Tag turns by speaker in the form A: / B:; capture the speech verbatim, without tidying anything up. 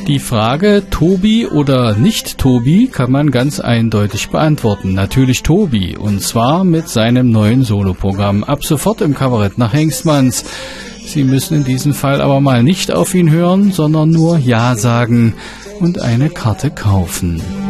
A: Die Frage Tobi oder nicht Tobi kann man ganz eindeutig beantworten. Natürlich Tobi, und zwar mit seinem neuen Soloprogramm. Ab sofort im Kabarett nach Hengstmanns. Sie müssen in diesem Fall aber mal nicht auf ihn hören, sondern nur Ja sagen und eine Karte kaufen.